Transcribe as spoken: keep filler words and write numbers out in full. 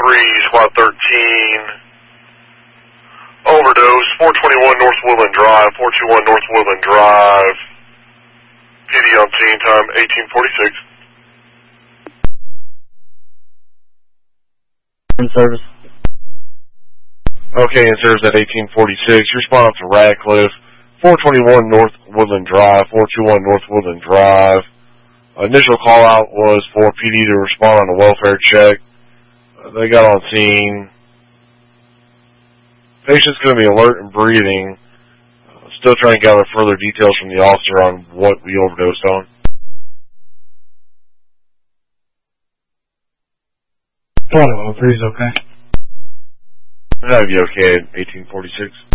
three, Squad thirteen. Overdose, four twenty-one North Woodland Drive, four two one North Woodland Drive. P D on scene, time eighteen forty-six. In service. Okay, in service at eighteen forty-six. Response to Radcliffe, four twenty-one North Woodland Drive, four two one North Woodland Drive. Initial call out was for P D to respond on a welfare check. Uh, they got on scene. Patient's going to be alert and breathing. Uh, still trying to gather further details from the officer on what we overdosed on. Thought it was, okay. That'd be okay at eighteen forty-six.